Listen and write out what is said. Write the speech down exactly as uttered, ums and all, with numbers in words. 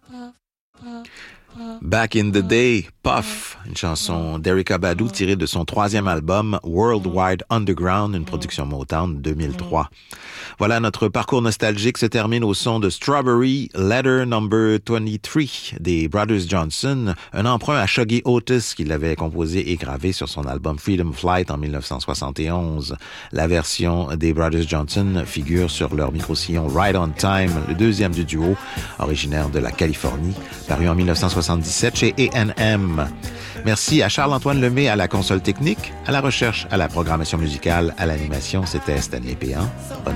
Back in the Day, Puff, une chanson d'Erykah Badu tirée de son troisième album Worldwide Underground, une production Motown deux mille trois. Voilà, notre parcours nostalgique se termine au son de Strawberry Letter Number vingt-trois des Brothers Johnson, un emprunt à Shuggie Otis qui l'avait composé et gravé sur son album Freedom Flight en dix-neuf cent soixante et onze. La version des Brothers Johnson figure sur leur micro-sillon Right on Time, le deuxième du duo, originaire de la Californie, paru en dix-neuf cent soixante-dix-sept chez A and M. Merci à Charles-Antoine Lemay à la console technique, à la recherche, à la programmation musicale, à l'animation. C'était Stanley Péan. Bonne